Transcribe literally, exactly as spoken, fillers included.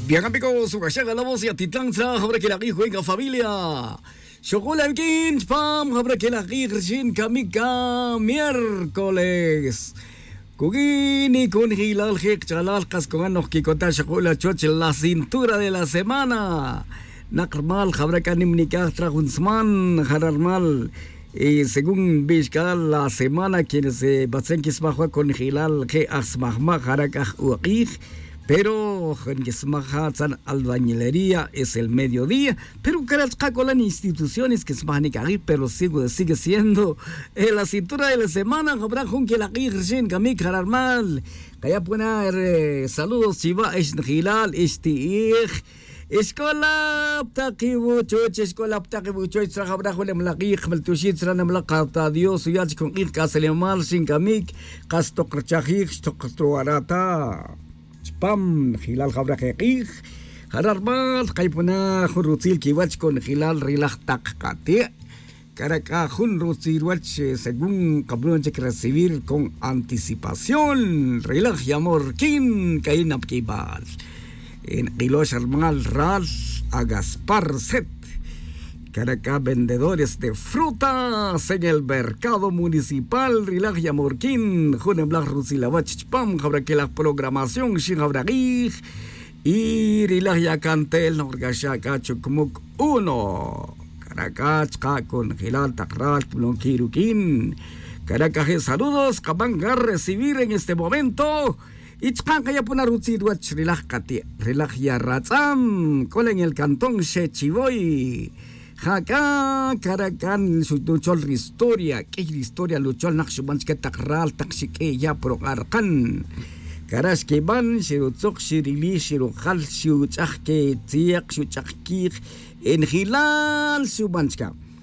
Bien amigos, sugashaga la voz y atitlanza, habrá que la juega familia. Chocola Kin, Pam, habrá que la Girshin Kamika miércoles. Kugini con Hilal Hek Chalal Cascoganos Kikota Chocola Choch, la cintura de la semana. Nakmal, habrá que Nimnika Trahunsman, Hararmal. Y según Bishkal, la semana quienes se basen que esmaja con Hilal que Asmahma Harakah Uaqij. Pero en albañilería es el mediodía, pero con las instituciones que se van a pero sigue, sigue siendo eh, la cintura de la semana. Habrá con que la Girshin Kamik Hararmal, que ya poner eh, saludos, Chiva, Esnhilal, Estiig. Escola Ptakibuchoch, Escola Ptakibuchoch, habrá con el Mlaqij, Meltushit, Ranamlaqata, Dios, Yach con Irka Selemal, Sinkamik, Kastokrachajik, Stokstruarata. Pam, Hilal Habra Kekij, Hararmal, Kaipuna, Hurutil Kiwach con Hilal Rilach Takkate, Caracá, Hunrutil Wach, según Cabrón que recibir con anticipación, Rilach Yamorkin, Kainap Kibal, en Hilosh Armal Ral, a Gaspar Set. Caracá, vendedores de frutas en el mercado municipal, Rilaj Yamorkin, Juneblach Rusilawach Pam, habrá que la programación, Shin Habragij, y Rilaj Yacantel, Norgashaka Chukmuk uno, Caracá, con Gilal Takral, Blonquiruquín, Caracá, saludos, que van a recibir en este momento. Ichkan kaya puna Rusilawach Rilaj Kati, Rilaj Yarratzam, con en el cantón Shechivoy. Jaka Caracan su luchol historia que historia luchol naxuban que takral taxike ya progarkan Karas que van shirutzok shirili shirukhal shiuchak que tiak shuchakir en hilal subanska